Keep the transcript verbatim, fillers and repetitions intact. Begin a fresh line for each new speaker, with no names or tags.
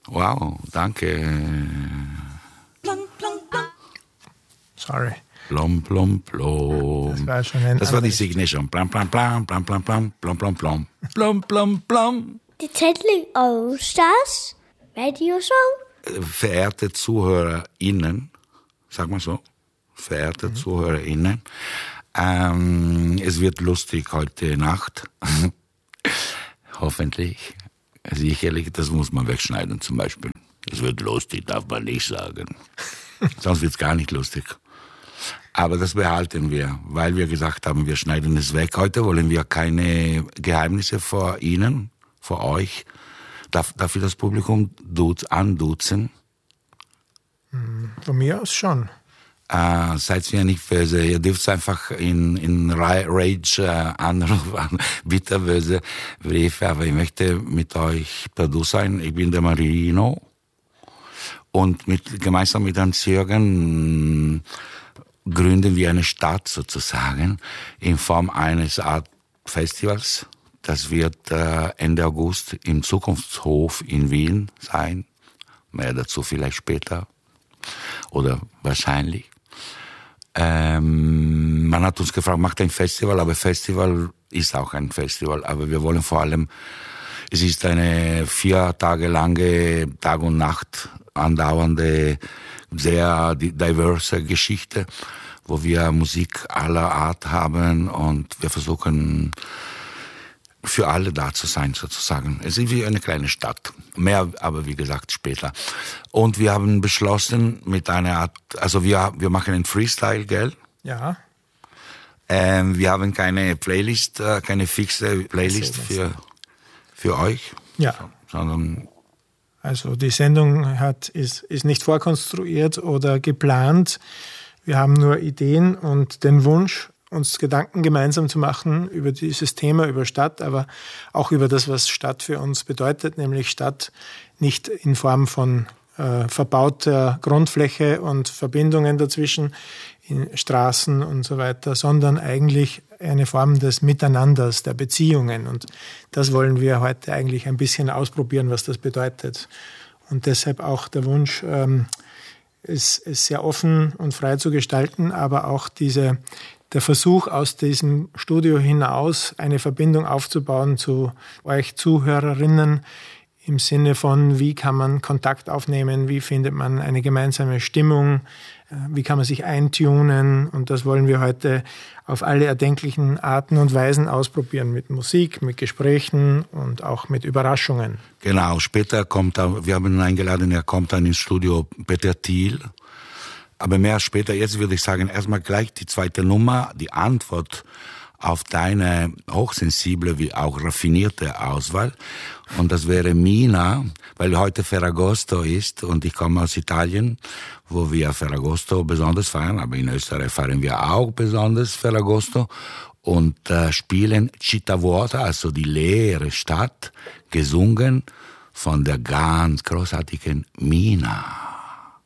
Wow, danke.
Plom, plom, plom.
Sorry.
Plom, plom, plom.
Das war schon ein
Das war die
anderes-
Signation. Plom, plom, plom, plom, plom, plom, plom, plom, plom. Plom, plom, plom.
Die Zettel aus Stars Radio Show.
Verehrte ZuhörerInnen, sag mal so, verehrte mhm. ZuhörerInnen, ähm, es wird lustig heute Nacht. Hoffentlich. Sicherlich, das muss man wegschneiden zum Beispiel. Es wird lustig, darf man nicht sagen. Sonst wird es gar nicht lustig. Aber das behalten wir, weil wir gesagt haben, wir schneiden es weg. Heute wollen wir keine Geheimnisse vor Ihnen, vor euch. Darf, darf ich das Publikum duz, anduzen?
Von mir aus schon.
Äh, seid ihr nicht böse, ihr dürft einfach in, in Rage äh, anrufen, bitterböse Briefe, aber ich möchte mit euch per Du sein. Ich bin der Marino und mit, gemeinsam mit Hans-Jürgen gründen wir eine Stadt sozusagen in Form eines Art Festivals. Das wird äh, Ende August im Zukunftshof in Wien sein. Mehr dazu vielleicht später oder wahrscheinlich. Ähm, man hat uns gefragt, macht ein Festival, aber Festival ist auch ein Festival. Aber wir wollen vor allem, es ist eine vier Tage lange, Tag und Nacht andauernde, sehr diverse Geschichte, wo wir Musik aller Art haben und wir versuchen für alle da zu sein sozusagen. Es ist wie eine kleine Stadt. Mehr aber wie gesagt später. Und wir haben beschlossen mit einer Art, also wir, wir machen einen Freestyle, gell?
Ja.
Ähm, wir haben keine Playlist, äh, keine fixe Playlist für, für euch.
Ja.
Sondern
Also die Sendung hat, ist, ist nicht vorkonstruiert oder geplant. Wir haben nur Ideen und den Wunsch, uns Gedanken gemeinsam zu machen über dieses Thema, über Stadt, aber auch über das, was Stadt für uns bedeutet, nämlich Stadt nicht in Form von äh, verbauter Grundfläche und Verbindungen dazwischen, in Straßen und so weiter, sondern eigentlich eine Form des Miteinanders, der Beziehungen. Und das wollen wir heute eigentlich ein bisschen ausprobieren, was das bedeutet. Und deshalb auch der Wunsch, ähm, es, es sehr offen und frei zu gestalten, aber auch diese der Versuch, aus diesem Studio hinaus eine Verbindung aufzubauen zu euch Zuhörerinnen im Sinne von, wie kann man Kontakt aufnehmen, wie findet man eine gemeinsame Stimmung, wie kann man sich eintunen. Und das wollen wir heute auf alle erdenklichen Arten und Weisen ausprobieren, mit Musik, mit Gesprächen und auch mit Überraschungen.
Genau, später kommt er, wir haben ihn eingeladen, er kommt dann ins Studio Peter Thiel. Aber mehr später, jetzt würde ich sagen, erstmal gleich die zweite Nummer, die Antwort auf deine hochsensible wie auch raffinierte Auswahl. Und das wäre Mina, weil heute Ferragosto ist und ich komme aus Italien, wo wir Ferragosto besonders feiern, aber in Österreich feiern wir auch besonders Ferragosto und äh, spielen Città Vuota, also die leere Stadt, gesungen von der ganz großartigen Mina.